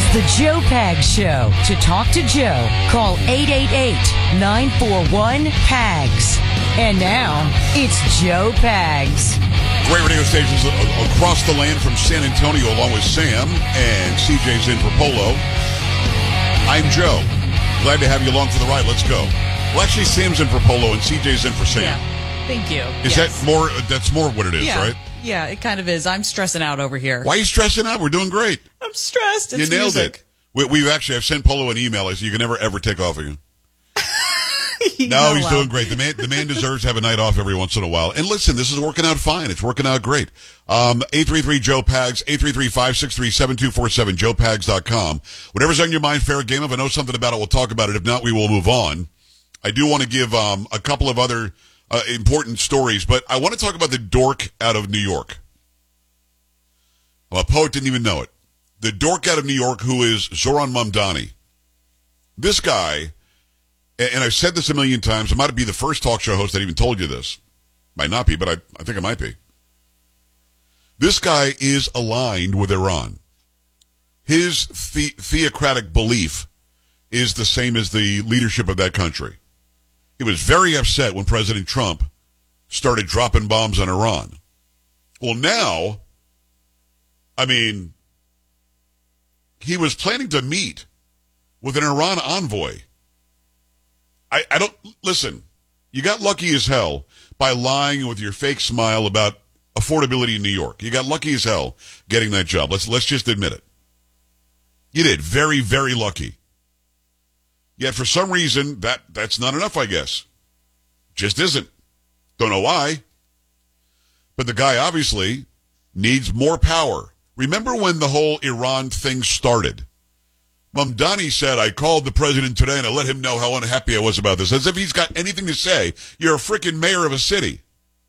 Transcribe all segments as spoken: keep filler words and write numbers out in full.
The Joe Pags Show. To talk to Joe, call eight eight eight, nine four one, P A G S. And now, it's Joe Pags. Great radio stations across the land from San Antonio, along with Sam, and C J's in for Polo. I'm Joe. Glad to have you along for the ride. Let's go. Well, actually, Sam's in for Polo, and C J's in for Sam. Yeah. Thank you. Is yes. that more? That's more what it is, yeah. right? Yeah, it kind of is. I'm stressing out over here. Why are you stressing out? We're doing great. I'm stressed. It's you nailed music. it. We, we've actually, I've sent Polo an email. I said, you can never, ever take off again. He's no, he's allowed. doing great. The man, the man deserves to have a night off every once in a while. And listen, this is working out fine. It's working out great. Um, eight three three, Joe Pags, eight three three, five six three, seven two four seven, joe pags dot com. Whatever's on your mind, fair game. If I know something about it, we'll talk about it. If not, we will move on. I do want to give um, a couple of other uh, important stories, but I want to talk about the dork out of New York. Well, a poet didn't even know it. The dork out of New York who is Zohran Mamdani. This guy, and I've said this a million times, I might be the first talk show host that even told you this. Might not be, but I, I think it might be. This guy is aligned with Iran. His the, theocratic belief is the same as the leadership of that country. He was very upset when President Trump started dropping bombs on Iran. Well, now, I mean, he was planning to meet with an Iran envoy. I, I don't, listen, you got lucky as hell by lying with your fake smile about affordability in New York. You got lucky as hell getting that job. Let's, let's just admit it. You did. Very, very lucky. Yet for some reason, that, that's not enough, I guess. Just isn't. Don't know why. But the guy obviously needs more power. Remember when the whole Iran thing started? Mamdani said, I called the president today and I let him know how unhappy I was about this. As if he's got anything to say. You're a freaking mayor of a city.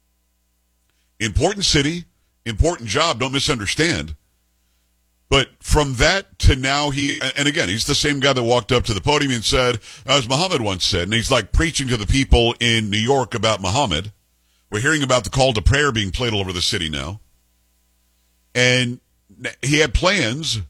Important city, important job, don't misunderstand. But from that to now, he, and again, he's the same guy that walked up to the podium and said, as Muhammad once said, and he's like preaching to the people in New York about Muhammad. We're hearing about the call to prayer being played all over the city now. And he had plans,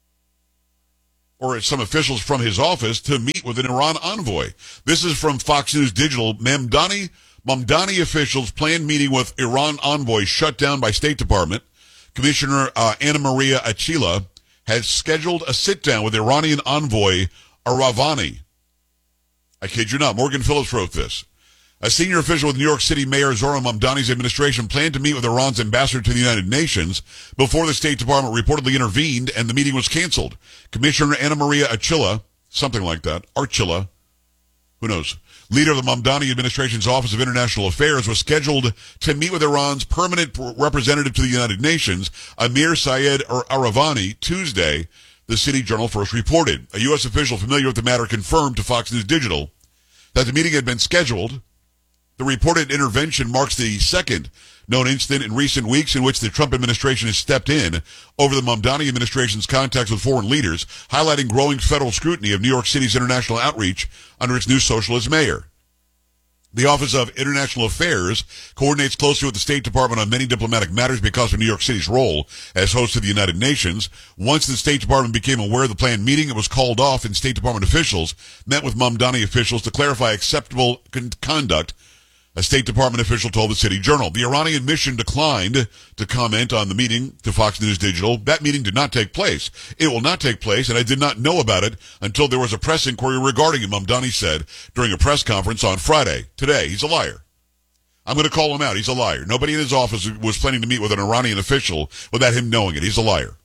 or some officials from his office, to meet with an Iran envoy. This is from Fox News Digital. Mamdani, Mamdani officials planned meeting with Iran envoy shut down by State Department. Commissioner uh, Anna Maria Achila has scheduled a sit-down with Iranian envoy Aravani. I kid you not. Morgan Phillips wrote this. A senior official with New York City Mayor Zohran Mamdani's administration planned to meet with Iran's ambassador to the United Nations before the State Department reportedly intervened and the meeting was canceled. Commissioner Anna Maria Achila, something like that, Archila, who knows, leader of the Mamdani administration's Office of International Affairs, was scheduled to meet with Iran's permanent representative to the United Nations, Amir Syed Aravani, Tuesday, the City Journal first reported. A U S official familiar with the matter confirmed to Fox News Digital that the meeting had been scheduled. The reported intervention marks the second known incident in recent weeks in which the Trump administration has stepped in over the Mamdani administration's contacts with foreign leaders, highlighting growing federal scrutiny of New York City's international outreach under its new socialist mayor. The Office of International Affairs coordinates closely with the State Department on many diplomatic matters because of New York City's role as host of the United Nations. Once the State Department became aware of the planned meeting, it was called off, and State Department officials met with Mamdani officials to clarify acceptable con- conduct. A State Department official told the City Journal. The Iranian mission declined to comment on the meeting to Fox News Digital. That meeting did not take place. It will not take place, and I did not know about it until there was a press inquiry regarding it, Mamdani said during a press conference on Friday. Today, he's a liar. I'm going to call him out. He's a liar. Nobody in his office was planning to meet with an Iranian official without him knowing it. He's a liar.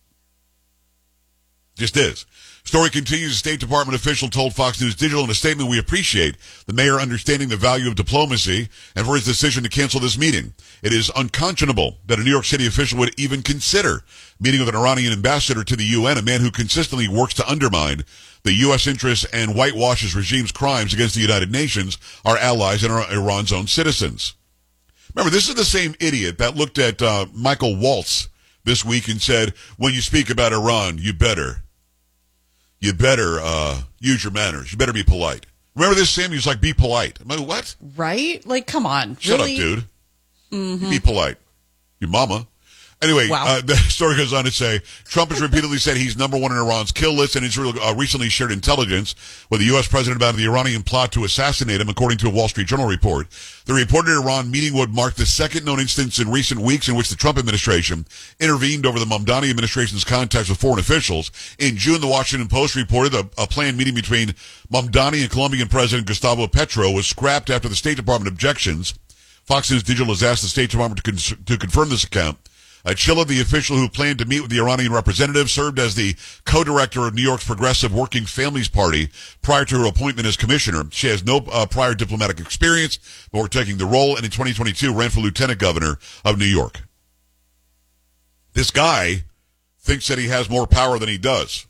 Just is. Story continues. A State Department official told Fox News Digital in a statement, we appreciate the mayor understanding the value of diplomacy and for his decision to cancel this meeting. It is unconscionable that a New York City official would even consider meeting with an Iranian ambassador to the U N, a man who consistently works to undermine the U S interests and whitewashes regime's crimes against the United Nations, our allies, and our, Iran's own citizens. Remember, this is the same idiot that looked at uh, Michael Waltz this week and said, when you speak about Iran, you better... You better uh, use your manners. You better be polite. Remember this, Sam? He was like, be polite. I'm like, what? Right? Like, come on. Shut really? up, dude. Mm-hmm. You be polite. Your mama. Anyway, Wow. uh, the story goes on to say, Trump has repeatedly said he's number one in Iran's kill list, and Israel uh, recently shared intelligence with the U S president about the Iranian plot to assassinate him, according to a Wall Street Journal report. The reported Iran meeting would mark the second known instance in recent weeks in which the Trump administration intervened over the Mamdani administration's contacts with foreign officials. In June, the Washington Post reported a, a planned meeting between Mamdani and Colombian President Gustavo Petro was scrapped after the State Department objections. Fox News Digital has asked the State Department to, con- to confirm this account. Achilla, the official who planned to meet with the Iranian representative, served as the co-director of New York's Progressive Working Families Party prior to her appointment as commissioner. She has no uh, prior diplomatic experience before taking the role, and in twenty twenty-two ran for lieutenant governor of New York. This guy thinks that he has more power than he does.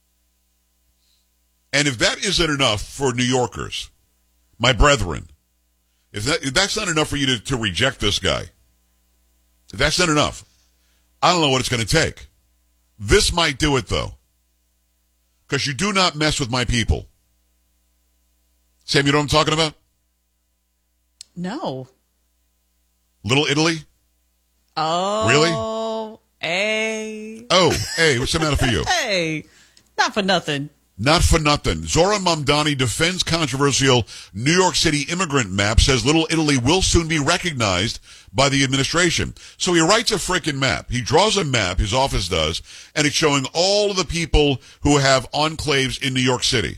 And if that isn't enough for New Yorkers, my brethren, if, that, if that's not enough for you to, to reject this guy, if that's not enough, I don't know what it's going to take. This might do it, though. Because you do not mess with my people. Sam, you know what I'm talking about? No. Little Italy? Oh. Really? Hey. Oh, hey, what's the matter for you? Hey. Not for nothing. Not for nothing. Zoran Mamdani defends controversial New York City immigrant map, says Little Italy will soon be recognized by the administration. So he writes a frickin' map. He draws a map, his office does, and it's showing all of the people who have enclaves in New York City.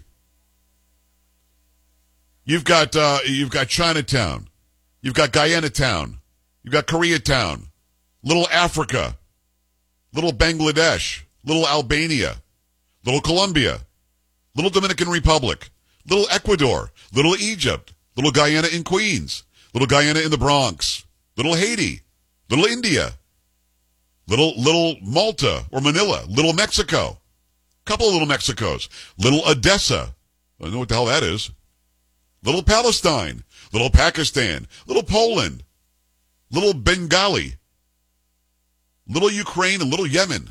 You've got, uh, you've got Chinatown. You've got Guyana Town. You've got Koreatown. Little Africa. Little Bangladesh. Little Albania. Little Colombia. Little Dominican Republic, Little Ecuador, Little Egypt, Little Guyana in Queens, Little Guyana in the Bronx, Little Haiti, Little India, Little Little Malta or Manila, Little Mexico, couple of Little Mexicos, Little Odessa, I don't know what the hell that is, Little Palestine, Little Pakistan, Little Poland, Little Bengali, Little Ukraine, and Little Yemen.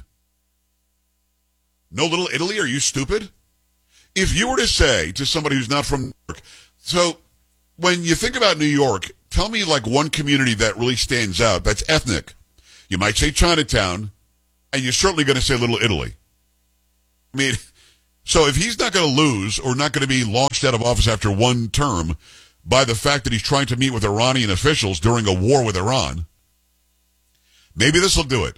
No Little Italy? Are you stupid? If you were to say to somebody who's not from New York, so when you think about New York, tell me like one community that really stands out that's ethnic. You might say Chinatown, and you're certainly going to say Little Italy. I mean, so if he's not going to lose or not going to be launched out of office after one term by the fact that he's trying to meet with Iranian officials during a war with Iran, maybe this will do it.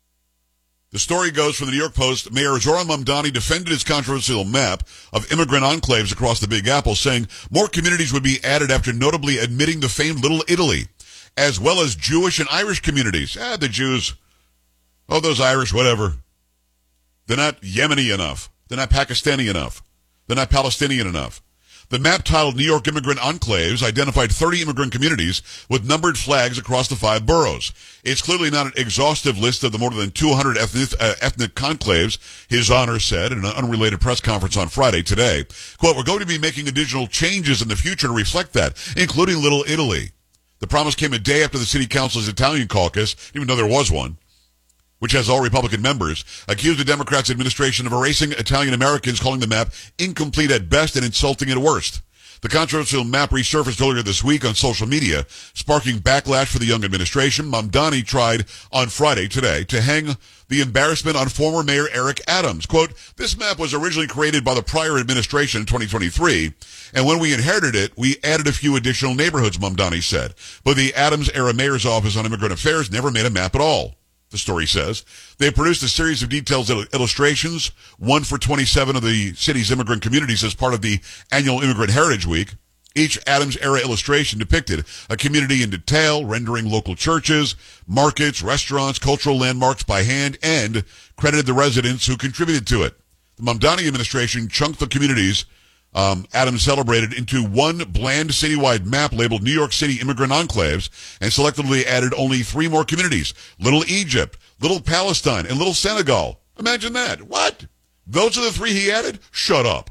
The story goes from the New York Post, Mayor Zoran Mamdani defended his controversial map of immigrant enclaves across the Big Apple, saying more communities would be added after notably admitting the famed Little Italy, as well as Jewish and Irish communities. Ah, the Jews. Oh, those Irish, whatever. They're not Yemeni enough. They're not Pakistani enough. They're not Palestinian enough. The map titled New York Immigrant Enclaves identified thirty immigrant communities with numbered flags across the five boroughs. It's clearly not an exhaustive list of the more than two hundred ethnic, uh, ethnic conclaves, His Honor said in an unrelated press conference on Friday today. Quote, we're going to be making additional changes in the future to reflect that, including Little Italy. The promise came a day after the city council's Italian caucus, even though there was one, which has all Republican members, accused the Democrats' administration of erasing Italian Americans, calling the map incomplete at best and insulting at worst. The controversial map resurfaced earlier this week on social media, sparking backlash for the young administration. Mamdani tried on Friday, today, to hang the embarrassment on former Mayor Eric Adams. Quote, this map was originally created by the prior administration in twenty twenty-three, and when we inherited it, we added a few additional neighborhoods, Mamdani said. But the Adams-era mayor's office on immigrant affairs never made a map at all. The story says. They produced a series of detailed illustrations, one for twenty-seven of the city's immigrant communities as part of the annual Immigrant Heritage Week. Each Adams-era illustration depicted a community in detail, rendering local churches, markets, restaurants, cultural landmarks by hand, and credited the residents who contributed to it. The Mamdani administration chunked the communities Um, Adams celebrated into one bland citywide map labeled New York City Immigrant Enclaves and selectively added only three more communities, Little Egypt, Little Palestine, and Little Senegal. Imagine that. What? Those are the three he added? Shut up.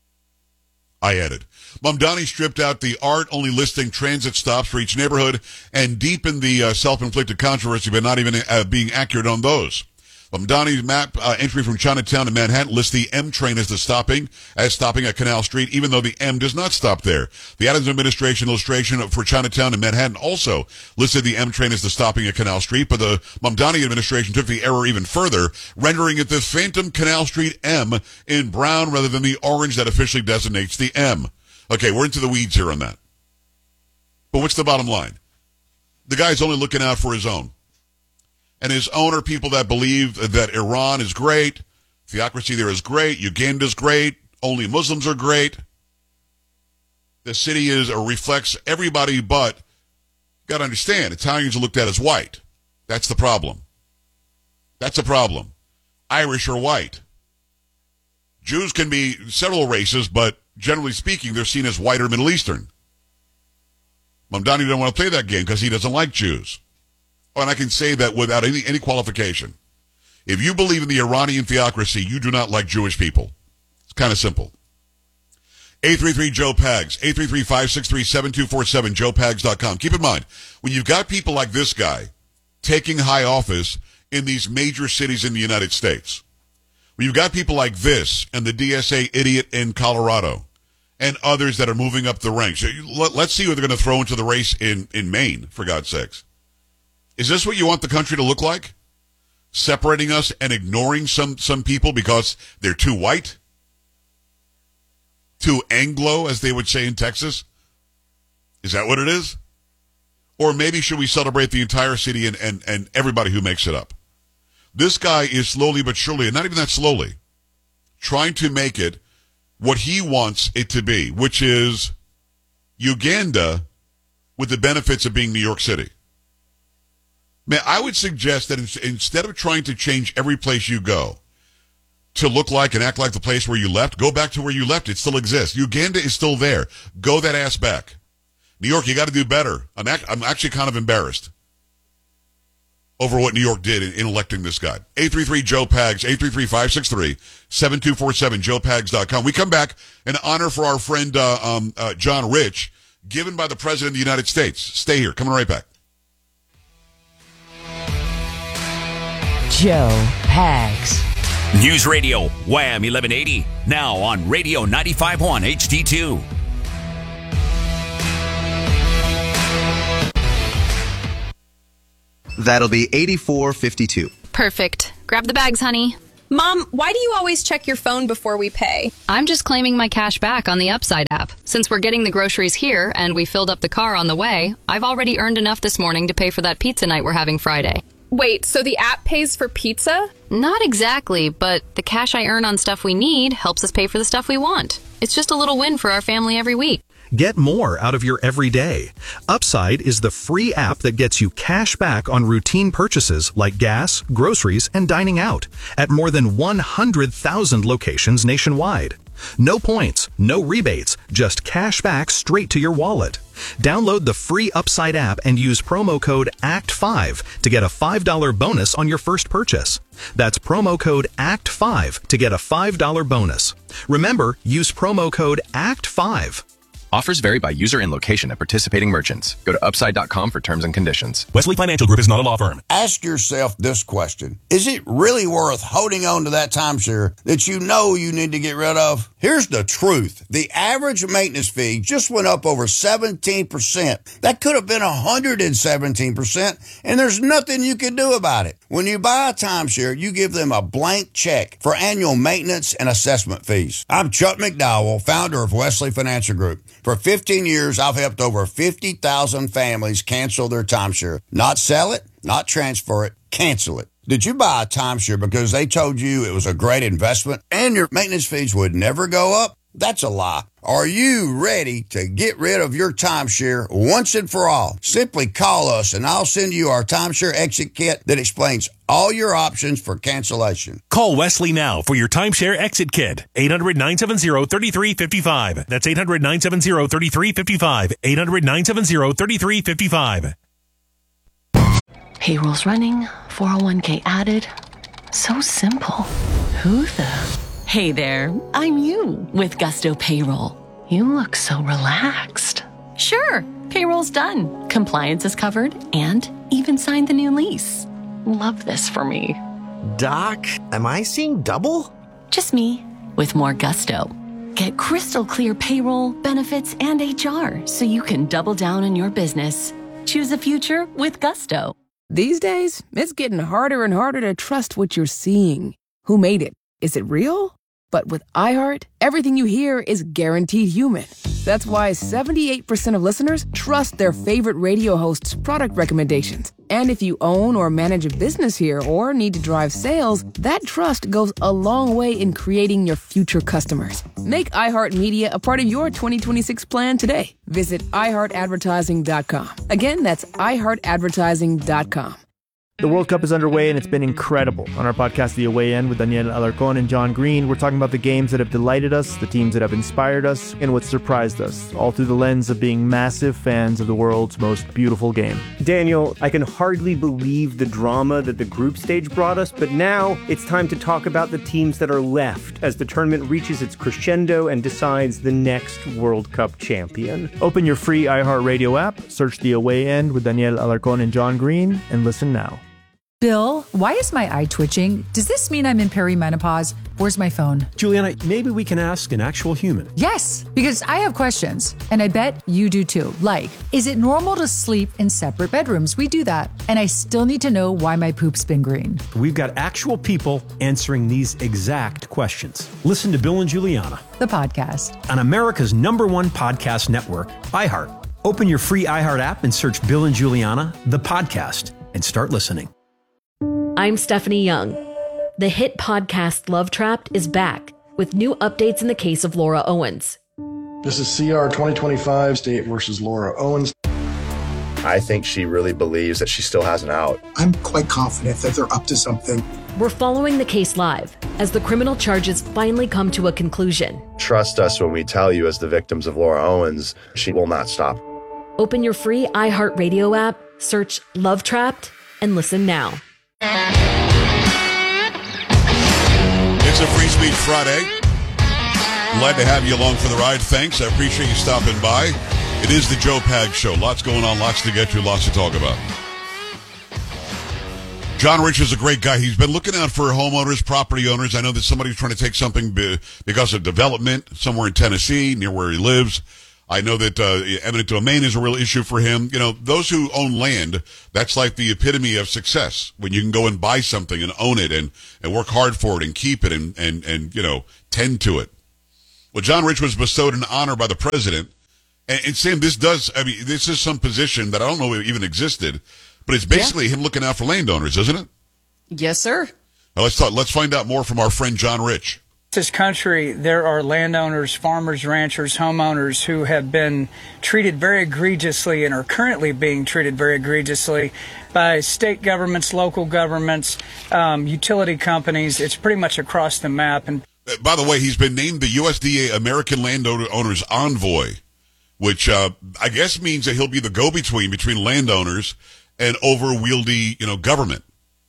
I added. Mamdani stripped out the art, only listing transit stops for each neighborhood, and deepened the uh, self-inflicted controversy by not even uh, being accurate on those. Mamdani's map uh, entry from Chinatown to Manhattan lists the M train as the stopping, as stopping at Canal Street, even though the M does not stop there. The Adams administration illustration for Chinatown and Manhattan also listed the M train as the stopping at Canal Street, but the Mamdani administration took the error even further, rendering it the Phantom Canal Street M in brown rather than the orange that officially designates the M. Okay, we're into the weeds here on that. But what's the bottom line? The guy's only looking out for his own. And his own are people that believe that Iran is great, theocracy there is great, Uganda's great, only Muslims are great. The city is or reflects everybody, but you got to understand, Italians are looked at as white. That's the problem. That's a problem. Irish are white. Jews can be several races, but generally speaking, they're seen as white or Middle Eastern. Mamdani doesn't want to play that game because he doesn't like Jews. Oh, and I can say that without any, any qualification. If you believe in the Iranian theocracy, you do not like Jewish people. It's kind of simple. eight three three Joe Pags, eight three three, five six three, seven two four seven, joe pags dot com. Keep in mind, when you've got people like this guy taking high office in these major cities in the United States, when you've got people like this and the D S A idiot in Colorado and others that are moving up the ranks, let's see who they're going to throw into the race in, in Maine, for God's sakes. Is this what you want the country to look like? Separating us and ignoring some, some people because they're too white? Too Anglo, as they would say in Texas? Is that what it is? Or maybe should we celebrate the entire city and, and, and everybody who makes it up? This guy is slowly but surely, and not even that slowly, trying to make it what he wants it to be, which is Uganda with the benefits of being New York City. Man, I would suggest that instead of trying to change every place you go to look like and act like the place where you left, go back to where you left. It still exists. Uganda is still there. Go that ass back. New York, you got to do better. I'm, act- I'm actually kind of embarrassed over what New York did in, in electing this guy. eight three three Joe Pags, eight three three, five six three, seven two four seven, joe pags dot com. We come back, an honor for our friend uh, um, uh, John Rich, given by the President of the United States. Stay here. Coming right back. Joe Pags. News Radio, Wham eleven eighty. Now on Radio ninety-five point one H D two. That'll be eighty-four fifty-two. Perfect. Grab the bags, honey. Mom, why do you always check your phone before we pay? I'm just claiming my cash back on the Upside app. Since we're getting the groceries here and we filled up the car on the way, I've already earned enough this morning to pay for that pizza night we're having Friday. Wait, so the app pays for pizza? Not exactly, but the cash I earn on stuff we need helps us pay for the stuff we want. It's just a little win for our family every week. Get more out of your everyday. Upside is the free app that gets you cash back on routine purchases like gas, groceries, and dining out at more than one hundred thousand locations nationwide. No points, no rebates, just cash back straight to your wallet. Download the free Upside app and use promo code A C T five to get a five dollars bonus on your first purchase. That's promo code A C T five to get a five dollars bonus. Remember, use promo code A C T five. Offers vary by user and location at participating merchants. Go to upside dot com for terms and conditions. Wesley Financial Group is not a law firm. Ask yourself this question. Is it really worth holding on to that timeshare that you know you need to get rid of? Here's the truth. The average maintenance fee just went up over seventeen percent. That could have been one hundred seventeen percent, and there's nothing you can do about it. When you buy a timeshare, you give them a blank check for annual maintenance and assessment fees. I'm Chuck McDowell, founder of Wesley Financial Group. For fifteen years, I've helped over fifty thousand families cancel their timeshare. Not sell it, not transfer it, cancel it. Did you buy a timeshare because they told you it was a great investment and your maintenance fees would never go up? That's a lie. Are you ready to get rid of your timeshare once and for all? Simply call us and I'll send you our timeshare exit kit that explains all your options for cancellation. Call Wesley now for your timeshare exit kit. eight hundred, nine seven zero, three three five five. That's eight hundred, nine seven zero, three three five five. eight hundred, nine seven zero, three three five five. Payroll's running, four oh one k added. So simple. Who the... Hey there, I'm you with Gusto Payroll. You look so relaxed. Sure, payroll's done. Compliance is covered and even signed the new lease. Love this for me. Doc, am I seeing double? Just me, with more gusto. Get crystal clear payroll, benefits, and H R so you can double down on your business. Choose a future with gusto. These days, it's getting harder and harder to trust what you're seeing. Who made it? Is it real? But with iHeart, everything you hear is guaranteed human. That's why seventy-eight percent of listeners trust their favorite radio host's product recommendations. And if you own or manage a business here or need to drive sales, that trust goes a long way in creating your future customers. Make iHeartMedia a part of your twenty twenty-six plan today. Visit i heart advertising dot com. Again, that's i heart advertising dot com. The World Cup is underway, and it's been incredible. On our podcast, The Away End, with Daniel Alarcón and John Green, we're talking about the games that have delighted us, the teams that have inspired us, and what surprised us, all through the lens of being massive fans of the world's most beautiful game. Daniel, I can hardly believe the drama that the group stage brought us, but now it's time to talk about the teams that are left as the tournament reaches its crescendo and decides the next World Cup champion. Open your free iHeartRadio app, search The Away End with Daniel Alarcón and John Green, and listen now. Bill, why is my eye twitching? Does this mean I'm in perimenopause? Where's my phone? Juliana, maybe we can ask an actual human. Yes, because I have questions, and I bet you do too. Like, is it normal to sleep in separate bedrooms? We do that. And I still need to know why my poop's been green. We've got actual people answering these exact questions. Listen to Bill and Juliana, the podcast, on America's number one podcast network, iHeart. Open your free iHeart app and search Bill and Juliana, the podcast, and start listening. I'm Stephanie Young. The hit podcast Love Trapped is back with new updates in the case of Laura Owens. This is C R twenty twenty-five, State versus Laura Owens. I think she really believes that she still has an out. I'm quite confident that they're up to something. We're following the case live as the criminal charges finally come to a conclusion. Trust us when we tell you, as the victims of Laura Owens, she will not stop. Open your free iHeartRadio app, search Love Trapped, and listen now. It's a Free Speech Friday. Glad to have you along for the ride. Thanks. I appreciate you stopping by. It is the Joe Pag Show. Lots going on, lots to get to, lots to talk about. John Rich is a great guy. He's been looking out for homeowners, property owners. I know that somebody's trying to take something because of development somewhere in Tennessee, near where he lives. I know that uh, eminent domain is a real issue for him. You know, those who own land, that's like the epitome of success. When you can go and buy something and own it and, and work hard for it and keep it and, and, and, you know, tend to it. Well, John Rich was bestowed an honor by the president. And, and Sam, this does, I mean, this is some position that I don't know even existed, but it's basically yeah. him looking out for landowners, isn't it? Yes, sir. Now let's talk, let's find out more from our friend John Rich. This country, there are landowners, farmers, ranchers, homeowners who have been treated very egregiously and are currently being treated very egregiously by state governments, local governments, um, utility companies. It's pretty much across the map. And by the way, he's been named the U S D A American Landowners Envoy, which uh, I guess means that he'll be the go-between between landowners and overwieldy, you know, government.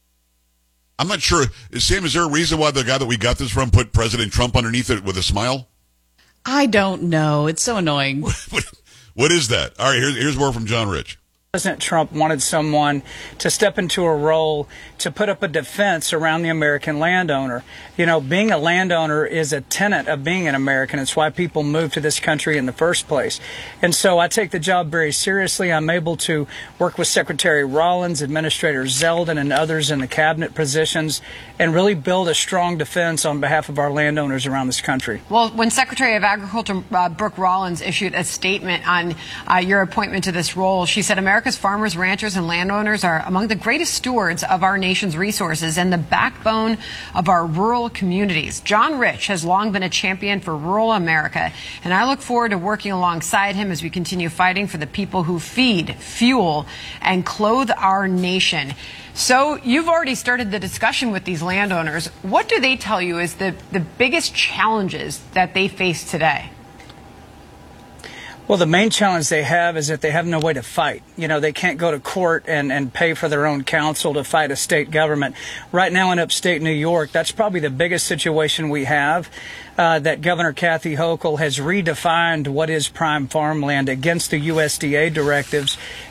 I'm not sure. Sam, is there a reason why the guy that we got this from put President Trump underneath it with a smile? I don't know. It's so annoying. What is that? All right, here's, here's more from John Rich. President Trump wanted someone to step into a role to put up a defense around the American landowner. You know, being a landowner is a tenet of being an American. It's why people move to this country in the first place. And so I take the job very seriously. I'm able to work with Secretary Rollins, Administrator Zeldin, and others in the cabinet positions and really build a strong defense on behalf of our landowners around this country. Well, when Secretary of Agriculture uh, Brooke Rollins issued a statement on uh, your appointment to this role, she said America's farmers, ranchers, and landowners are among the greatest stewards of our nation's resources and the backbone of our rural communities. John Rich has long been a champion for rural America, and I look forward to working alongside him as we continue fighting for the people who feed, fuel, and clothe our nation. So you've already started the discussion with these landowners. What do they tell you is the, the biggest challenges that they face today? Well, the main challenge they have is that they have no way to fight. You know, they can't go to court and, and pay for their own counsel to fight a state government. Right now in upstate New York, that's probably the biggest situation we have, uh, that Governor Kathy Hochul has redefined what is prime farmland against the U S D A directives.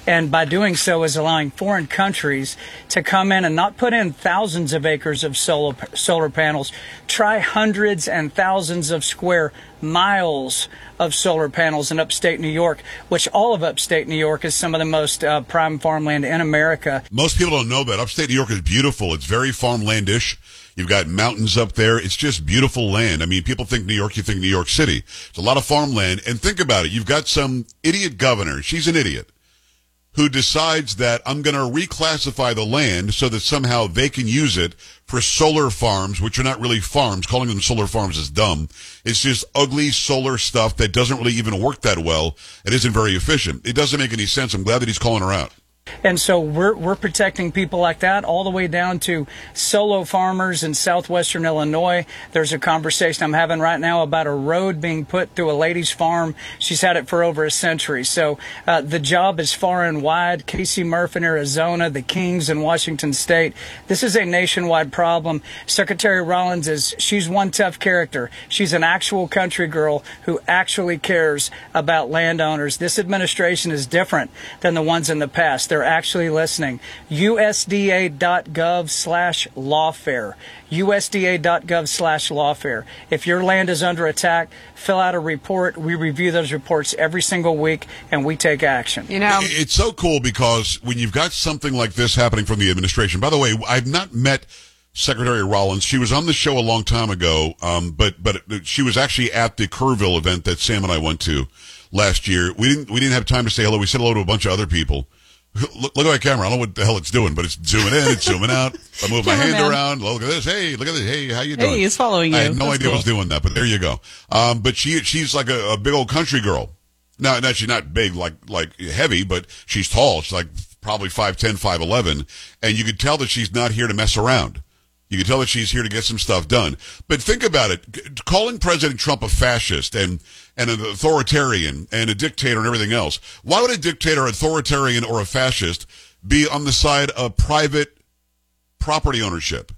And by doing so is allowing foreign countries to come in and not put in thousands of acres of solar, solar panels, try hundreds and thousands of square miles of solar panels in upstate New York, which all of upstate New York is some of the most uh, prime farmland in America. Most people don't know that. Upstate New York is beautiful. It's very farmlandish. You've got mountains up there. It's just beautiful land. I mean, people think New York, you think New York City. It's a lot of farmland. And think about it. You've got some idiot governor. She's an idiot who decides that I'm going to reclassify the land so that somehow they can use it for solar farms, which are not really farms. Calling them solar farms is dumb. It's just ugly solar stuff that doesn't really even work that well. It isn't very efficient. It doesn't make any sense. I'm glad that he's calling her out. And so we're we're protecting people like that all the way down to solo farmers in southwestern Illinois. There's a conversation I'm having right now about a road being put through a lady's farm. She's had it for over a century. So uh, the job is far and wide. Casey Murph in Arizona, the Kings in Washington State. This is a nationwide problem. Secretary Rollins is, she's one tough character. She's an actual country girl who actually cares about landowners. This administration is different than the ones in the past. They're actually listening. U S D A dot gov slash lawfare. U S D A dot gov slash lawfare. If your land is under attack, fill out a report. We review those reports every single week, and we take action. You know, it's so cool because when you've got something like this happening from the administration, by the way, I've not met Secretary Rollins. She was on the show a long time ago, um, but but she was actually at the Kerrville event that Sam and I went to last year. We didn't we didn't have time to say hello. We said hello to a bunch of other people. Look, look at my camera. I don't know what the hell it's doing, but it's zooming in, it's zooming out. I move my hand man. around. Look at this. Hey, look at this. Hey, how you doing? Hey, he's following you. I had no That's idea cool. I was doing that, but there you go. Um, but she she's like a, a big old country girl. Now, now she's not big, like like heavy, but she's tall. She's like probably five ten, five eleven, and you could tell that she's not here to mess around. You can tell that she's here to get some stuff done. But think about it. Calling President Trump a fascist and, and an authoritarian and a dictator and everything else, why would a dictator, authoritarian, or a fascist be on the side of private property ownership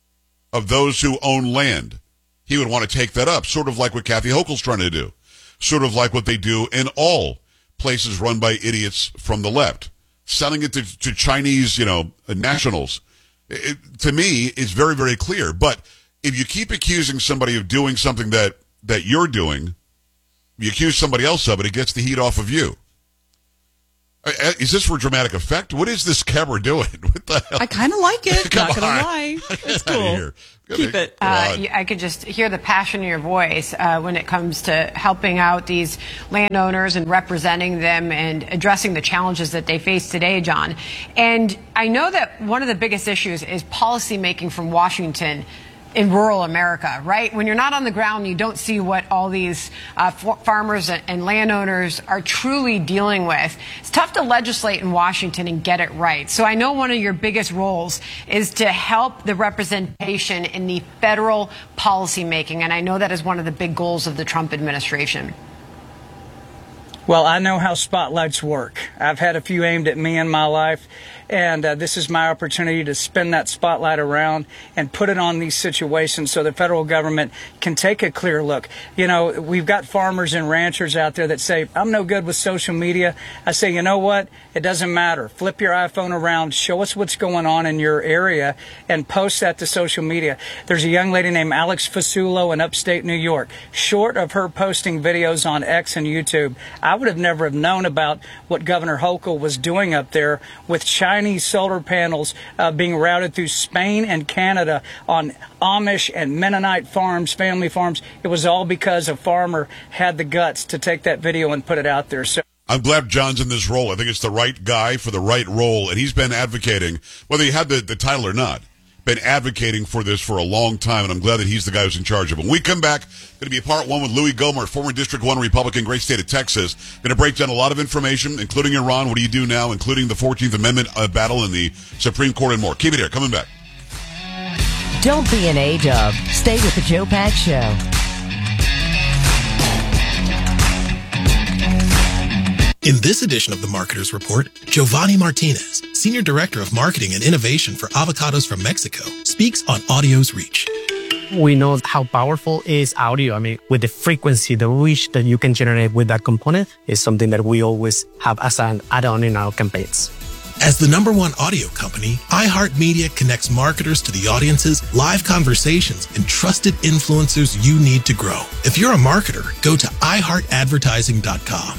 of those who own land? He would want to take that up, sort of like what Kathy Hochul's trying to do, sort of like what they do in all places run by idiots from the left, selling it to, to Chinese, you know, nationals. It, to me, it's very, very clear. But if you keep accusing somebody of doing something that, that you're doing, you accuse somebody else of it, it gets the heat off of you. Is this for dramatic effect? What is this camera doing? What the hell? I kind of like it. Come Not gonna on. lie, it's Get out of cool. here. Keep it. Uh, I could just hear the passion in your voice uh, when it comes to helping out these landowners and representing them and addressing the challenges that they face today, John. And I know that one of the biggest issues is policy making from Washington in rural America, right? When you're not on the ground, you don't see what all these uh, farmers and landowners are truly dealing with. It's tough to legislate in Washington and get it right. So I know one of your biggest roles is to help the representation in the federal policy making, and I know that is one of the big goals of the Trump administration. Well, I know how spotlights work. I've had a few aimed at me in my life, and uh, this is my opportunity to spin that spotlight around and put it on these situations so the federal government can take a clear look. You know, we've got farmers and ranchers out there that say, I'm no good with social media. I say, you know what? It doesn't matter. Flip your iPhone around, show us what's going on in your area, and post that to social media. There's a young lady named Alex Fasulo in upstate New York. Short of her posting videos on X and YouTube, I would have never have known about what Governor Hochul was doing up there with Chinese solar panels uh, being routed through Spain and Canada on Amish and Mennonite farms, family farms. It was all because a farmer had the guts to take that video and put it out there. So I'm glad John's in this role. I think it's the right guy for the right role, and he's been advocating, whether he had the, the title or not, been advocating for this for a long time, and I'm glad that he's the guy who's in charge of it. When we come back, going to be a part one with Louis Gohmert, former District one Republican, great state of Texas. Going to break down a lot of information, including Iran, what do you do now, including the fourteenth Amendment uh, battle in the Supreme Court and more. Keep it here. Coming back. Don't be an A-dub. Stay with the Joe Pags Show. In this edition of the Marketer's Report, Giovanni Martinez, Senior Director of Marketing and Innovation for Avocados from Mexico, speaks on audio's reach. We know how powerful is audio. I mean, with the frequency, the reach that you can generate with that component is something that we always have as an add-on in our campaigns. As the number one audio company, iHeartMedia connects marketers to the audiences, live conversations, and trusted influencers you need to grow. If you're a marketer, go to i heart advertising dot com.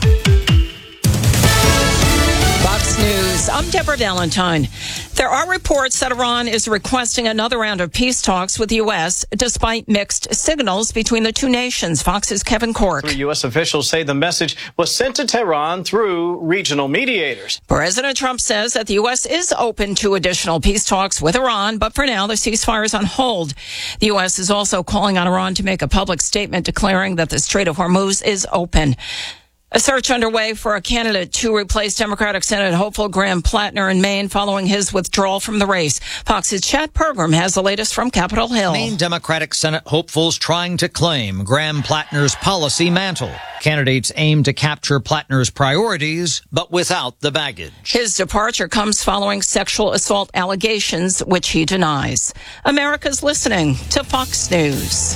Fox News. I'm Deborah Valentine. There are reports that Iran is requesting another round of peace talks with the U S, despite mixed signals between the two nations. Fox's Kevin Cork. U S officials say the message was sent to Tehran through regional mediators. President Trump says that the U S is open to additional peace talks with Iran, but for now, the ceasefire is on hold. The U S is also calling on Iran to make a public statement declaring that the Strait of Hormuz is open. A search underway for a candidate to replace Democratic Senate hopeful Graham Plattner in Maine following his withdrawal from the race. Fox's Chad Pergram has the latest from Capitol Hill. Maine Democratic Senate hopefuls trying to claim Graham Plattner's policy mantle. Candidates aim to capture Plattner's priorities, but without the baggage. His departure comes following sexual assault allegations, which he denies. America's listening to Fox News.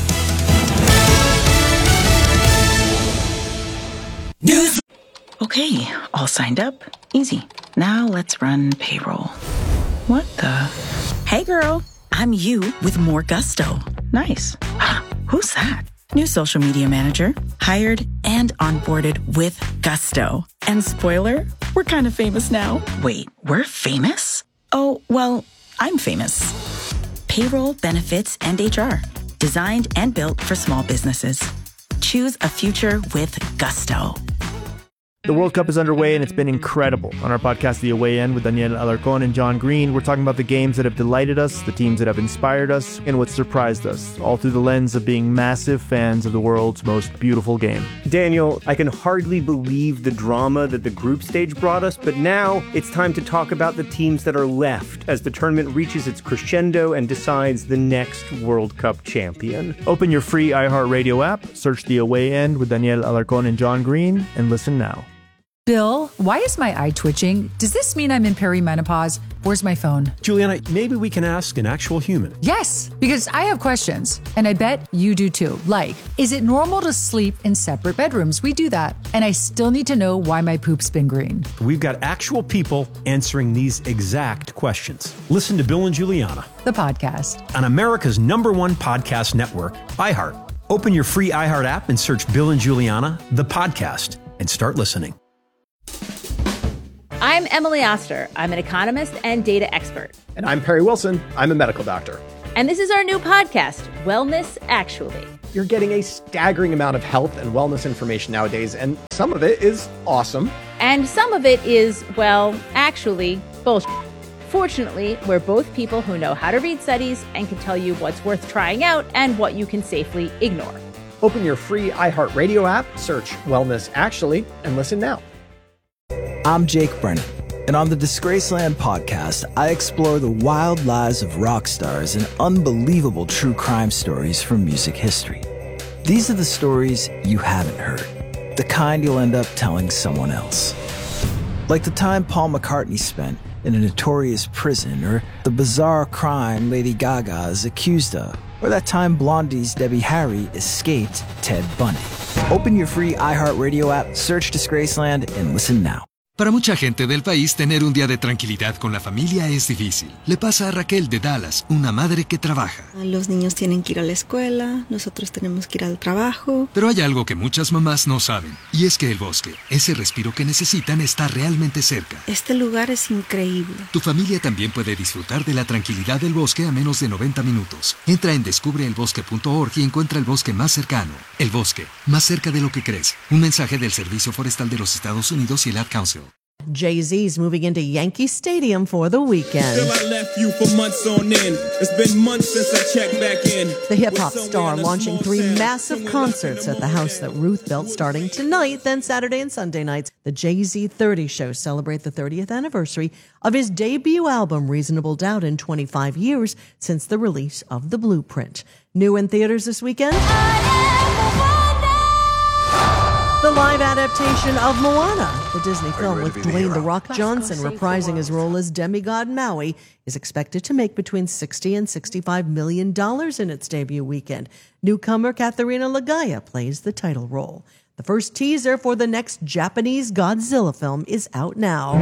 News. Okay, all signed up. Easy. Now let's run payroll. What the? Hey girl, I'm you with more gusto. Nice. Who's that? New social media manager. Hired and onboarded with gusto. And spoiler, we're kind of famous now. Wait, we're famous? Oh, well, I'm famous. Payroll, benefits, and H R. Designed and built for small businesses. Choose a future with gusto. The World Cup is underway and it's been incredible. On our podcast, The Away End, with Daniel Alarcon and John Green, we're talking about the games that have delighted us, the teams that have inspired us, and what surprised us, all through the lens of being massive fans of the world's most beautiful game. Daniel, I can hardly believe the drama that the group stage brought us, but now it's time to talk about the teams that are left as the tournament reaches its crescendo and decides the next World Cup champion. Open your free iHeartRadio app, search The Away End with Daniel Alarcon and John Green, and listen now. Bill, why is my eye twitching? Does this mean I'm in perimenopause? Where's my phone? Juliana, maybe we can ask an actual human. Yes, because I have questions, and I bet you do too. Like, is it normal to sleep in separate bedrooms? We do that. And I still need to know why my poop's been green. We've got actual people answering these exact questions. Listen to Bill and Juliana, the podcast, on America's number one podcast network, iHeart. Open your free iHeart app and search Bill and Juliana, the podcast, and start listening. I'm Emily Oster. I'm an economist and data expert. And I'm Perry Wilson. I'm a medical doctor. And this is our new podcast, Wellness Actually. You're getting a staggering amount of health and wellness information nowadays, and some of it is awesome. And some of it is, well, actually, bullshit. Fortunately, we're both people who know how to read studies and can tell you what's worth trying out and what you can safely ignore. Open your free iHeartRadio app, search Wellness Actually, and listen now. I'm Jake Brennan, and on the Disgraceland podcast, I explore the wild lives of rock stars and unbelievable true crime stories from music history. These are the stories you haven't heard, the kind you'll end up telling someone else. Like the time Paul McCartney spent in a notorious prison, or the bizarre crime Lady Gaga is accused of, or that time Blondie's Debbie Harry escaped Ted Bundy. Open your free iHeartRadio app, search Disgraceland, and listen now. Para mucha gente del país, tener un día de tranquilidad con la familia es difícil. Le pasa a Raquel de Dallas, una madre que trabaja. Los niños tienen que ir a la escuela, nosotros tenemos que ir al trabajo. Pero hay algo que muchas mamás no saben, y es que el bosque, ese respiro que necesitan, está realmente cerca. Este lugar es increíble. Tu familia también puede disfrutar de la tranquilidad del bosque a menos de noventa minutos. Entra en descubre el bosque punto org y encuentra el bosque más cercano. El bosque, más cerca de lo que crees. Un mensaje del Servicio Forestal de los Estados Unidos y el Ad Council. Jay-Z's moving into Yankee Stadium for the weekend. Girl, I left you for months on end. It's been months since I checked back in. The hip-hop star launching three massive concerts at the house that Ruth built starting tonight, then Saturday and Sunday nights. The Jay-Z thirty shows celebrate the thirtieth anniversary of his debut album, Reasonable Doubt, in twenty-five years since the release of The Blueprint. New in theaters this weekend. The live adaptation of Moana, the Disney film with Dwayne The Rock Johnson reprising his role as demigod Maui, is expected to make between sixty and sixty-five million dollars in its debut weekend. Newcomer Katharina Lagaya plays the title role. The first teaser for the next Japanese Godzilla film is out now.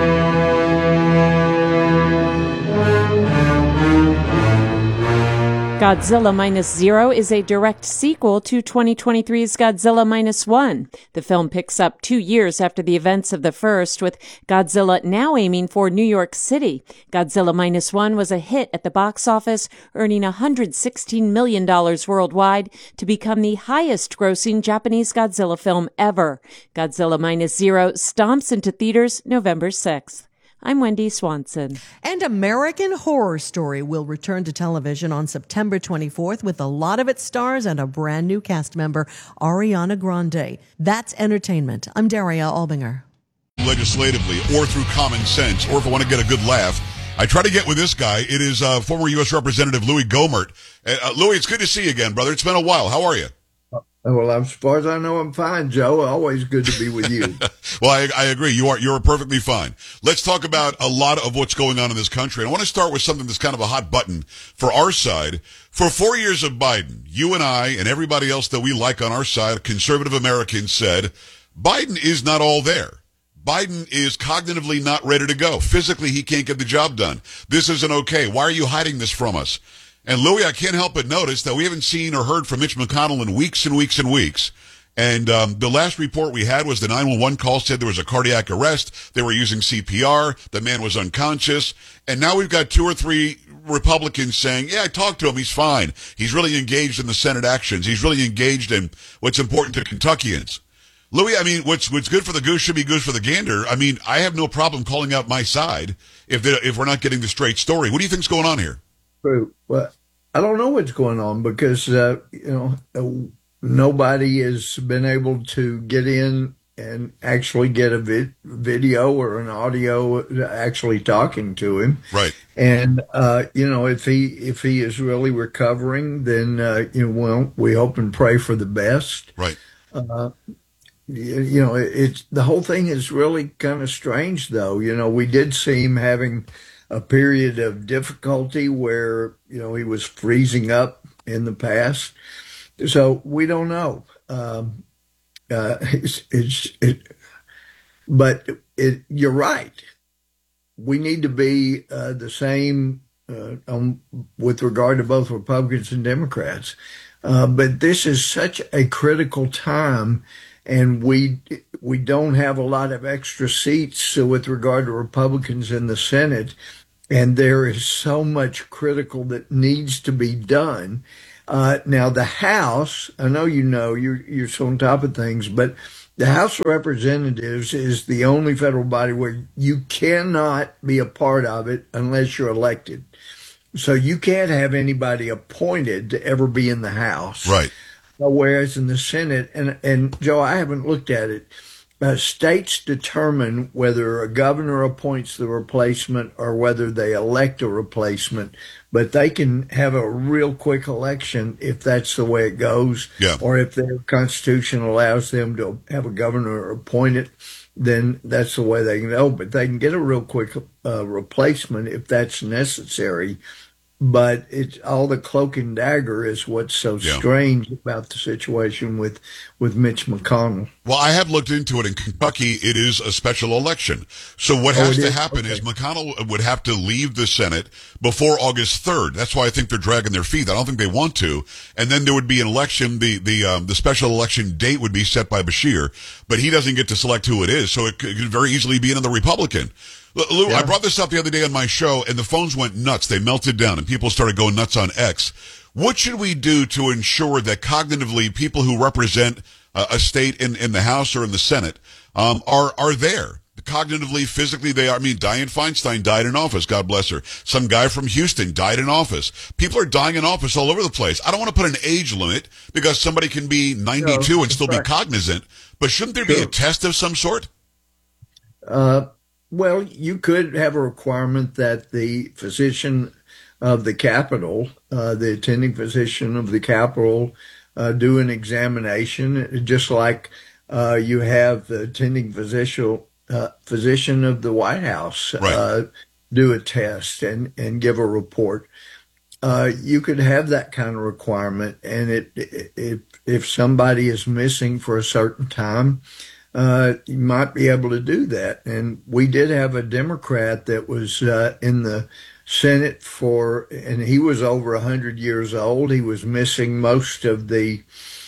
Godzilla Minus Zero is a direct sequel to twenty twenty-three's Godzilla Minus One. The film picks up two years after the events of the first, with Godzilla now aiming for New York City. Godzilla Minus One was a hit at the box office, earning one hundred sixteen million dollars worldwide to become the highest-grossing Japanese Godzilla film ever. Godzilla Minus Zero stomps into theaters November sixth. I'm Wendy Swanson. And American Horror Story will return to television on September twenty-fourth with a lot of its stars and a brand new cast member, Ariana Grande. That's entertainment. I'm Daria Albinger. Legislatively or through common sense, or if I want to get a good laugh, I try to get with this guy. It is uh, former U S Representative Louis Gohmert. Uh, Louis, it's good to see you again, brother. It's been a while. How are you? Well, as far as I know, I'm fine, Joe. Always good to be with you. Well, I, I agree. You are you're perfectly fine. Let's talk about a lot of what's going on in this country. And I want to start with something that's kind of a hot button for our side. For four years of Biden, you and I and everybody else that we like on our side, conservative Americans, said Biden is not all there. Biden is cognitively not ready to go. Physically, he can't get the job done. This isn't okay. Why are you hiding this from us? And Louis, I can't help but notice that we haven't seen or heard from Mitch McConnell in weeks and weeks and weeks. And um, the last report we had was the nine one one call said there was a cardiac arrest. They were using C P R. The man was unconscious. And now we've got two or three Republicans saying, yeah, I talked to him. He's fine. He's really engaged in the Senate actions. He's really engaged in what's important to Kentuckians. Louis, I mean, what's what's good for the goose should be good for the gander. I mean, I have no problem calling out my side if they, if we're not getting the straight story. What do you think's going on here? True. Well, I don't know what's going on because, uh, you know, nobody has been able to get in and actually get a vid- video or an audio actually talking to him. Right. And, uh, you know, if he if he is really recovering, then, uh, you know, well, we hope and pray for the best. Right. Uh, you, you know, it's the whole thing is really kind of strange, though. You know, we did see him having a period of difficulty where, you know, he was freezing up in the past. So we don't know. Um, uh, it's, it's, it, but it, you're right. We need to be uh, the same uh, um, with regard to both Republicans and Democrats. Uh, but this is such a critical time, and we we don't have a lot of extra seats with regard to Republicans in the Senate. And there is so much critical that needs to be done. Uh, now, the House, I know you know, you're, you're so on top of things, but the House of Representatives is the only federal body where you cannot be a part of it unless you're elected. So you can't have anybody appointed to ever be in the House. Right. Whereas in the Senate, and, and Joe, I haven't looked at it, Uh, states determine whether a governor appoints the replacement or whether they elect a replacement, but they can have a real quick election if that's the way it goes, yeah. Or if their constitution allows them to have a governor appointed, then that's the way they can go. But they can get a real quick uh, replacement if that's necessary. But it's all the cloak and dagger is what's so yeah. strange about the situation with, with Mitch McConnell. Well, I have looked into it. In Kentucky, it is a special election. So what oh, has to is? happen okay. is McConnell would have to leave the Senate before August third. That's why I think they're dragging their feet. I don't think they want to. And then there would be an election. The the um, the special election date would be set by Bashir, but he doesn't get to select who it is. So it could very easily be another Republican. Lou, yeah. I brought this up the other day on my show, and the phones went nuts. They melted down, and people started going nuts on X. What should we do to ensure that cognitively people who represent uh, a state in, in the House or in the Senate um, are are there? Cognitively, physically, they are. I mean, Dianne Feinstein died in office. God bless her. Some guy from Houston died in office. People are dying in office all over the place. I don't want to put an age limit because somebody can be ninety-two no, and still right. be cognizant. But shouldn't there sure. be a test of some sort? Uh. Well, you could have a requirement that the physician of the Capitol, uh, the attending physician of the Capitol, uh, do an examination, just like uh, you have the attending physician, uh, physician of the White House right. uh, do a test and, and give a report. Uh, you could have that kind of requirement, and it, it, it if somebody is missing for a certain time, uh, you might be able to do that. And we did have a Democrat that was uh, in the Senate for, and he was over one hundred years old. He was missing most of the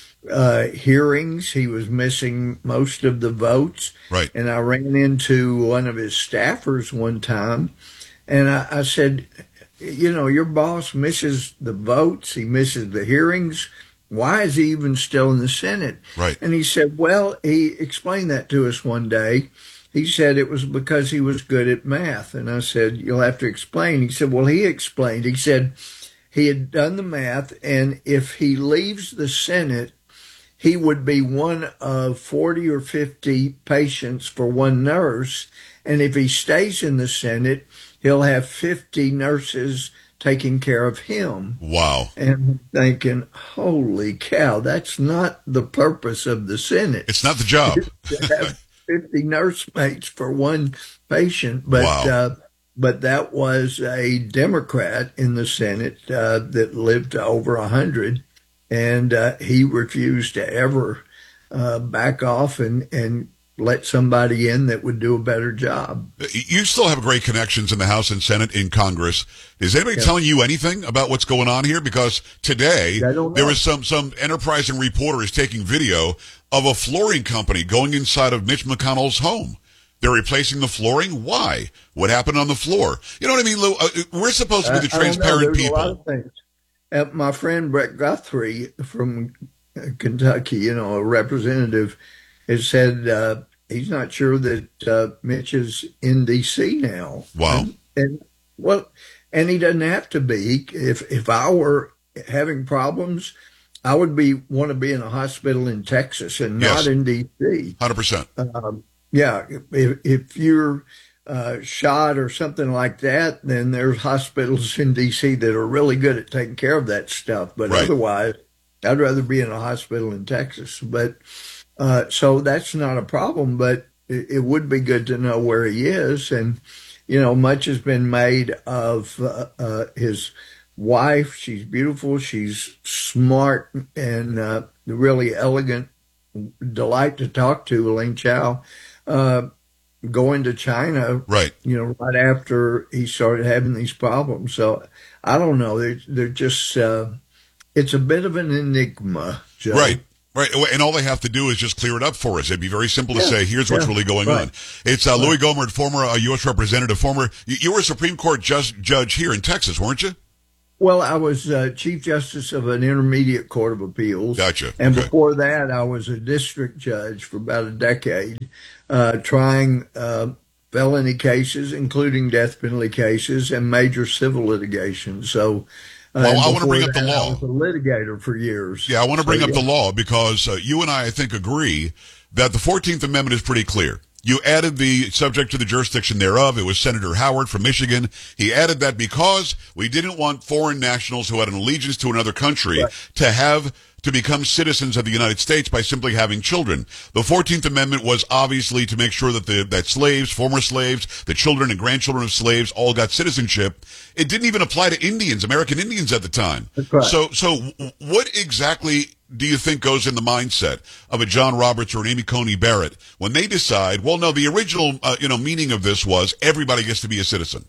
uh, hearings. He was missing most of the votes. Right. And I ran into one of his staffers one time, and I, I said, you know, your boss misses the votes. He misses the hearings. Why is he even still in the Senate? Right. And he said, well, he explained that to us one day. He said it was because he was good at math. And I said, you'll have to explain. He said, well, he explained. He said he had done the math, and if he leaves the Senate, he would be one of forty or fifty patients for one nurse. And if he stays in the Senate, he'll have fifty nurses taking care of him. Wow. And I'm thinking, holy cow, that's not the purpose of the Senate. It's not the job. To have fifty nursemates for one patient. But, wow. uh, but that was a Democrat in the Senate uh, that lived to over one hundred. And uh, he refused to ever uh, back off and, and let somebody in that would do a better job. You still have great connections in the House and Senate, in Congress. Is anybody Yeah. telling you anything about what's going on here? Because today I don't know. there was some, some enterprising reporter is taking video of a flooring company going inside of Mitch McConnell's home. They're replacing the flooring. Why? What happened on the floor? You know what I mean, Lou? Uh, we're supposed to be the I- I don't know. transparent There's people. A lot of things. Uh, my friend Brett Guthrie from uh, Kentucky, you know, a representative, has said uh, he's not sure that uh, Mitch is in D C now. Wow. And, and well, and he doesn't have to be. If if I were having problems, I would be want to be in a hospital in Texas and Yes. not in D C. one hundred percent. Um, yeah, if, if you're uh, shot or something like that, then there's hospitals in D C that are really good at taking care of that stuff. But Right. otherwise, I'd rather be in a hospital in Texas. But uh, so that's not a problem. But it, it would be good to know where he is. And you know, much has been made of uh, uh, his wife. She's beautiful. She's smart and uh, really elegant. Delight to talk to, Elaine Chao. Uh, going to China, right? You know, right after he started having these problems. So I don't know. They're, they're just, uh, it's a bit of an enigma, Joe. Right. Right, and all they have to do is just clear it up for us. It'd be very simple to Yeah, say, here's what's yeah, really going right. on. It's uh, Louis Gohmert, former uh, U S representative, former, you, you were a Supreme Court just, judge here in Texas, weren't you? Well, I was uh, Chief Justice of an intermediate court of appeals. Gotcha. And Okay. before that, I was a district judge for about a decade, uh, trying uh, felony cases, including death penalty cases, and major civil litigation. So, uh, Well, and I wanna before bring up the that, law. I was a litigator for years. Yeah, I want to bring So, up the yeah. law because uh, you and I, I think, agree that the fourteenth Amendment is pretty clear. You added the subject to the jurisdiction thereof. It was Senator Howard from Michigan. He added that because we didn't want foreign nationals who had an allegiance to another country Right. to have to become citizens of the United States by simply having children. The fourteenth Amendment was obviously to make sure that the that slaves, former slaves, the children and grandchildren of slaves all got citizenship. It didn't even apply to Indians, American Indians at the time. That's right. So, so what exactly do you think goes in the mindset of a John Roberts or an Amy Coney Barrett when they decide, well, no, the original, uh, you know, meaning of this was everybody gets to be a citizen?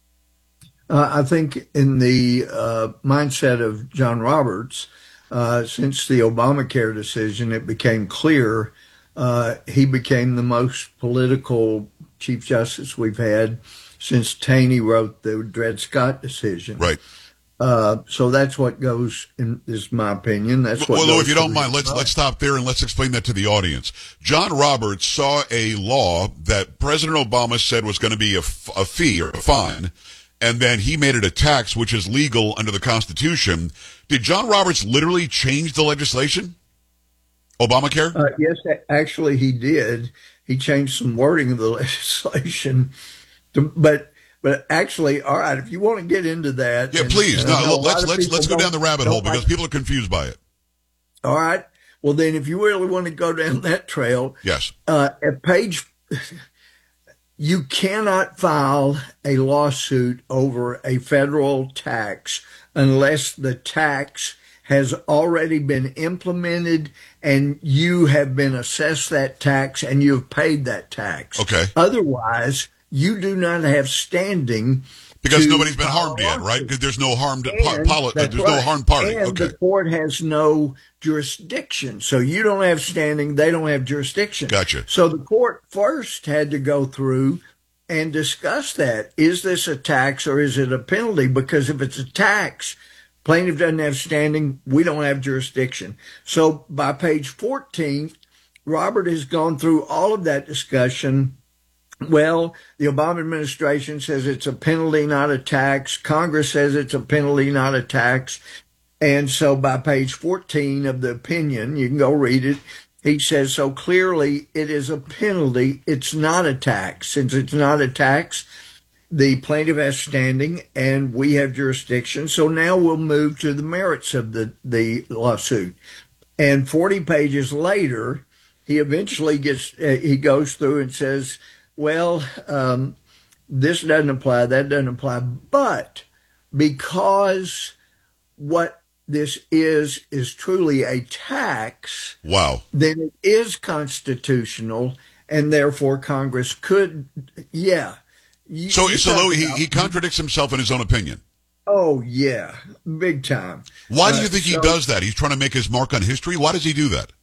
Uh, I think in the uh, mindset of John Roberts, uh, since the Obamacare decision, it became clear uh, he became the most political Chief Justice we've had since Taney wrote the Dred Scott decision. Right. Uh, so that's what goes in, is my opinion. That's what. Well, Lou, goes if you to don't the mind, let's result. let's stop there and let's explain that to the audience. John Roberts saw a law that President Obama said was going to be a, f- a fee or a fine, and then he made it a tax, which is legal under the Constitution. Did John Roberts literally change the legislation? Obamacare? Uh, yes, a- actually, he did. He changed some wording of the legislation, to, but. But actually, all right, if you want to get into that. Yeah, and- please. and No, I know a let's lot of let's people let's go down don't- the rabbit don't hole because like- people are confused by it. All right. Well, then if you really want to go down that trail, yes, uh, at page, you cannot file a lawsuit over a federal tax unless the tax has already been implemented and you have been assessed that tax and you've paid that tax. Okay. Otherwise, you do not have standing. Because nobody's been harmed yet, right? Because there's no harmed par- poli- there's right. no harmed party. And okay. the court has no jurisdiction. So you don't have standing, they don't have jurisdiction. Gotcha. So the court first had to go through and discuss that. Is this a tax or is it a penalty? Because if it's a tax, plaintiff doesn't have standing, we don't have jurisdiction. So by page fourteen, Robert has gone through all of that discussion. Well, the Obama administration says it's a penalty, not a tax. Congress says it's a penalty, not a tax. And so by page fourteen of the opinion, you can go read it, he says, so clearly it is a penalty. It's not a tax. Since it's not a tax, the plaintiff has standing and we have jurisdiction. So now we'll move to the merits of the, the lawsuit. And forty pages later, he eventually gets, uh, he goes through and says, well, um, this doesn't apply, that doesn't apply. But because what this is, is truly a tax. Wow. Then it is constitutional and therefore Congress could, yeah. You, So, you so though he, about, he contradicts himself in his own opinion. Oh, yeah. Big time. Why do Uh, you think so, he does that? He's trying to make his mark on history? Why does he do that?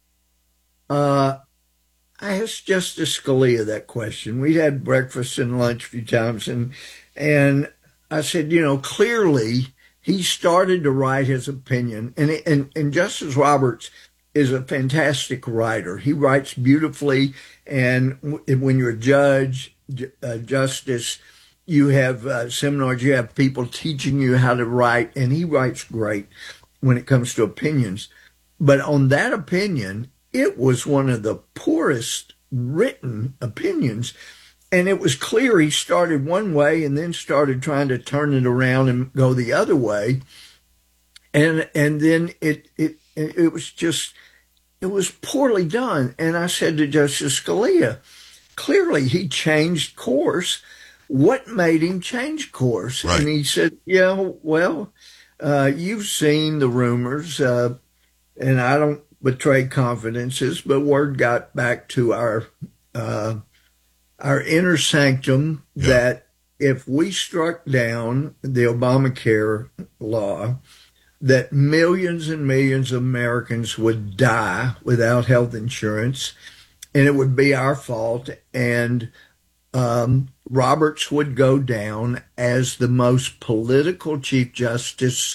Uh, I asked Justice Scalia that question. We had breakfast and lunch a few times, and and I said, you know, clearly he started to write his opinion, and and and Justice Roberts is a fantastic writer. He writes beautifully, and when you're a judge, uh, justice, you have uh, seminars, you have people teaching you how to write, and he writes great when it comes to opinions. But on that opinion, it was one of the poorest written opinions. And it was clear he started one way and then started trying to turn it around and go the other way. And and then it it it was just, it was poorly done. And I said to Justice Scalia, clearly he changed course. What made him change course? Right. And he said, yeah, well, uh, you've seen the rumors, uh, and I don't betray confidences, but word got back to our uh, our inner sanctum yeah. that if we struck down the Obamacare law, that millions and millions of Americans would die without health insurance, and it would be our fault, and um, Roberts would go down as the most political Chief Justice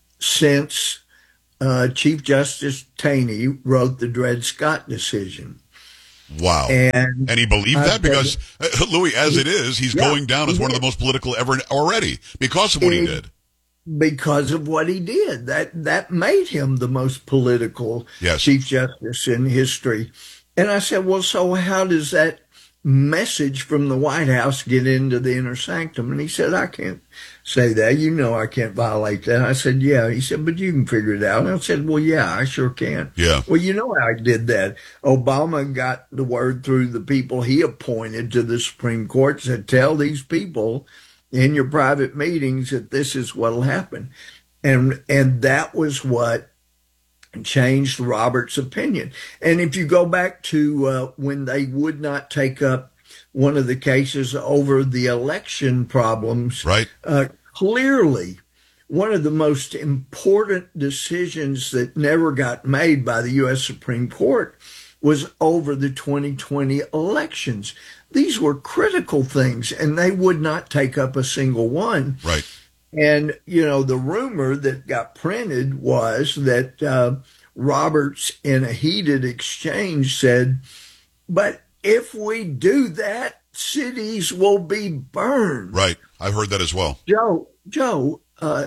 since uh, Chief Justice Taney wrote the Dred Scott decision. Wow. And, and he believed that? Because, uh, Louis, as he, it is, he's yeah, going down as one did. of the most political ever already because of what he, he did. Because of what he did. That that made him the most political yes. Chief Justice in history. And I said, well, so how does that message from the White House get into the inner sanctum? And he said, I can't say that. You know I can't violate that. I said, yeah. He said, but you can figure it out. And I said, well, yeah, I sure can. Yeah. Well, you know how I did that. Obama got the word through the people he appointed to the Supreme Court, said, tell these people in your private meetings that this is what'll happen. And and that was what changed Roberts' opinion. And if you go back to uh, when they would not take up one of the cases over the election problems, right? Uh, clearly, one of the most important decisions that never got made by the U S Supreme Court was over the twenty twenty elections. These were critical things, and they would not take up a single one. Right. And, you know, the rumor that got printed was that uh, Roberts, in a heated exchange, said, but if we do that, cities will be burned. Right. I've heard that as well. Joe, Joe, uh,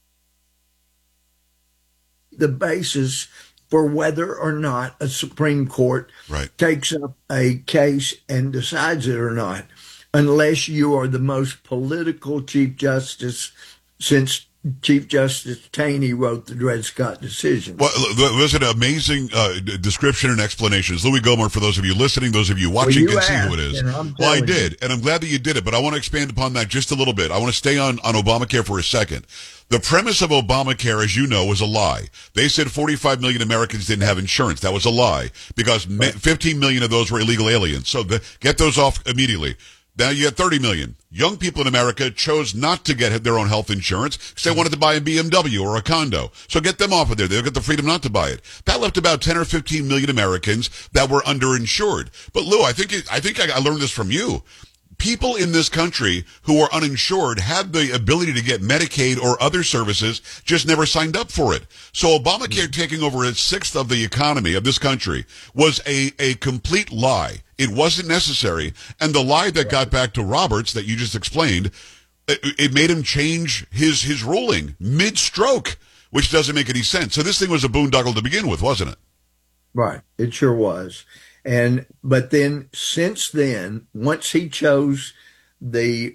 the basis for whether or not a Supreme Court right. takes up a case and decides it or not, unless you are the most political Chief Justice since Chief Justice Taney wrote the Dred Scott decision. Well, it was an amazing uh, description and explanations. Louis Gohmert, for those of you listening, those of you watching, well, you can see asked, who it is. Well, I did, you. and I'm glad that you did it, but I want to expand upon that just a little bit. I want to stay on, on Obamacare for a second. The premise of Obamacare, as you know, was a lie. They said forty-five million Americans didn't have insurance. That was a lie because fifteen million of those were illegal aliens. So the, get those off immediately. Now you have thirty million. Young people in America chose not to get their own health insurance because they wanted to buy a B M W or a condo. So get them off of there. They'll get the freedom not to buy it. That left about ten or fifteen million Americans that were underinsured. But Lou, I think, it, I think I learned this from you. People in this country who are uninsured had the ability to get Medicaid or other services, just never signed up for it. So Obamacare taking over a sixth of the economy of this country was a, a complete lie. It wasn't necessary. And the lie that got back to Roberts that you just explained, it, it made him change his, his ruling mid-stroke, which doesn't make any sense. So this thing was a boondoggle to begin with, wasn't it? Right. It sure was. And, but then since then, once he chose the,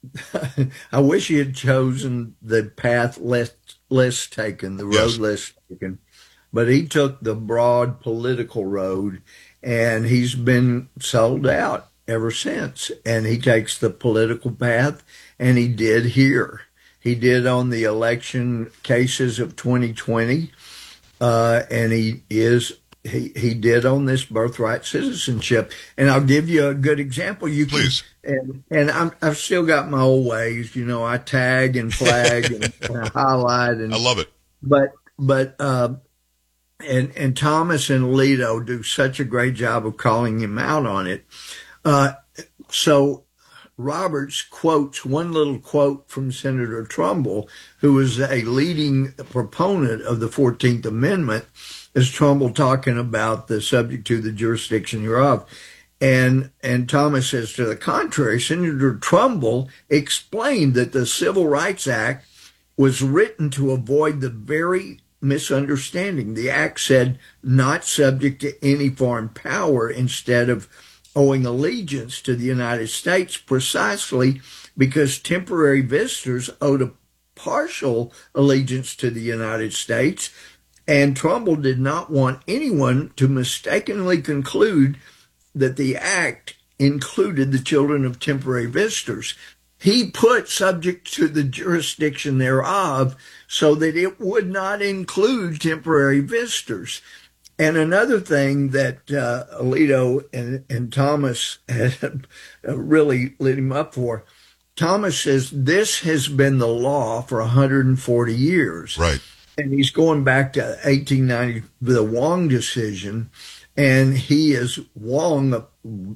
I wish he had chosen the path less, less taken, the road yes. less taken, but he took the broad political road and he's been sold out ever since. And he takes the political path, and he did here. He did on the election cases of twenty twenty, uh, and he is He he did on this birthright citizenship. And I'll give you a good example. You can, Please. And, and I'm, I've still got my old ways. You know, I tag and flag and, and I highlight. And, I love it. But, but, uh, and, and Thomas and Alito do such a great job of calling him out on it. Uh, so Roberts quotes one little quote from Senator Trumbull, who was a leading proponent of the fourteenth Amendment, is Trumbull talking about the subject to the jurisdiction hereof. And, and Thomas says, to the contrary, Senator Trumbull explained that the Civil Rights Act was written to avoid the very misunderstanding. The act said not subject to any foreign power instead of owing allegiance to the United States, precisely because temporary visitors owed a partial allegiance to the United States. And Trumbull did not want anyone to mistakenly conclude that the act included the children of temporary visitors. He put subject to the jurisdiction thereof so that it would not include temporary visitors. And another thing that uh, Alito and, and Thomas had really lit him up for, Thomas says this has been the law for one hundred forty years. Right. And he's going back to eighteen ninety, the Wong decision, and he is Wong,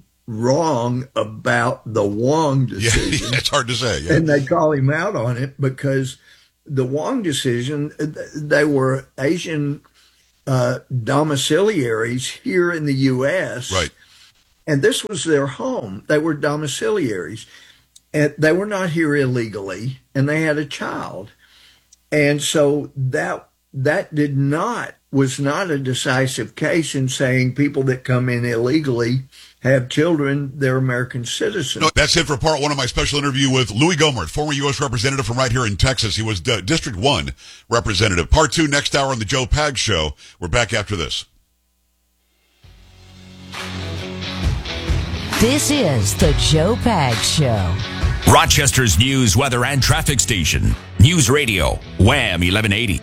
wrong about the Wong decision. Yeah, it's hard to say. Yeah. And they call him out on it because the Wong decision, they were Asian uh, domiciliaries here in the U S Right. And this was their home. They were domiciliaries. And they were not here illegally, and they had a child. And so that that did not, was not a decisive case in saying people that come in illegally have children, they're American citizens. No, that's it for part one of my special interview with Louis Gohmert, former U S representative from right here in Texas. He was D- District one representative. Part two next hour on the Joe Pags Show. We're back after this. This is the Joe Pags Show. Rochester's news, weather, and traffic station. News Radio, Wham eleven eighty.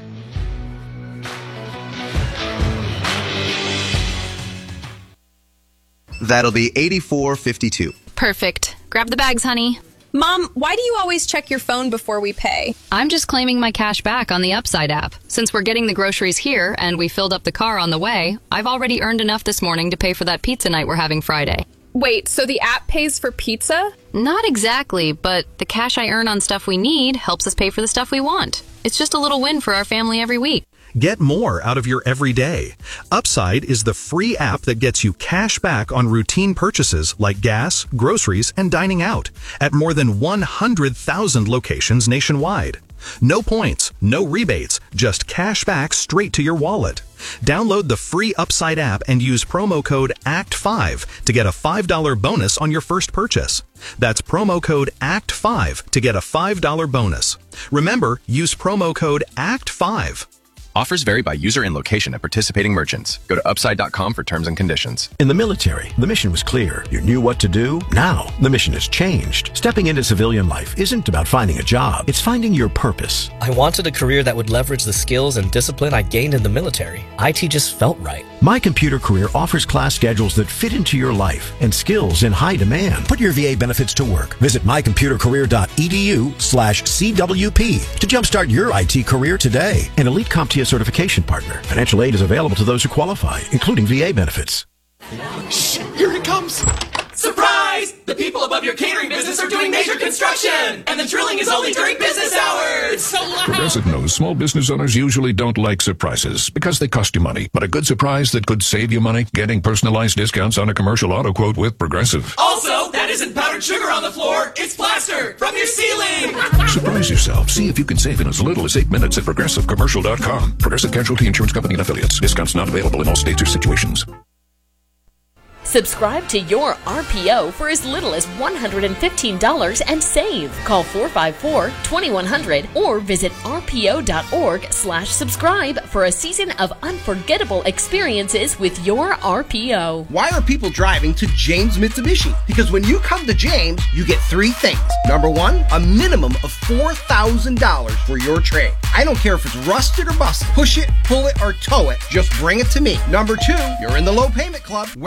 That'll be eighty-four fifty-two. Perfect. Grab the bags, honey. Mom, why do you always check your phone before we pay? I'm just claiming my cash back on the Upside app. Since we're getting the groceries here and we filled up the car on the way, I've already earned enough this morning to pay for that pizza night we're having Friday. Wait, so the app pays for pizza? Not exactly, but the cash I earn on stuff we need helps us pay for the stuff we want. It's just a little win for our family every week. Get more out of your everyday. Upside is the free app that gets you cash back on routine purchases like gas, groceries, and dining out at more than one hundred thousand locations nationwide. No points, no rebates, just cash back straight to your wallet. Download the free Upside app and use promo code A C T five to get a five dollars bonus on your first purchase. That's promo code A C T five to get a five dollars bonus. Remember, use promo code A C T five. Offers vary by user and location at participating merchants. Go to upside dot com for terms and conditions. In the military, the mission was clear. You knew what to do. Now, the mission has changed. Stepping into civilian life isn't about finding a job. It's finding your purpose. I wanted a career that would leverage the skills and discipline I gained in the military. I T just felt right. My Computer Career offers class schedules that fit into your life and skills in high demand. Put your V A benefits to work. Visit my computer career dot e d u slash C W P to jumpstart your I T career today. An Elite CompTIA certification partner. Financial aid is available to those who qualify, including V A benefits. Shh, here it comes. Surprise! The people above your catering business are doing major construction, and the drilling is only during business hours. It's so loud. Progressive knows small business owners usually don't like surprises because they cost you money. But a good surprise that could save you money, getting personalized discounts on a commercial auto quote with Progressive. Also, that isn't powdered sugar on the floor. It's plaster from your ceiling. Surprise yourself. See if you can save in as little as eight minutes at progressive commercial dot com. Progressive Casualty Insurance Company and Affiliates. Discounts not available in all states or situations. Subscribe to your R P O for as little as one hundred fifteen dollars and save. Call four five four, two one zero zero or visit r p o dot org slash subscribe for a season of unforgettable experiences with your R P O. Why are people driving to James Mitsubishi? Because when you come to James, you get three things. Number one, a minimum of four thousand dollars for your trade. I don't care if it's rusted or busted. Push it, pull it, or tow it. Just bring it to me. Number two, you're in the low payment club.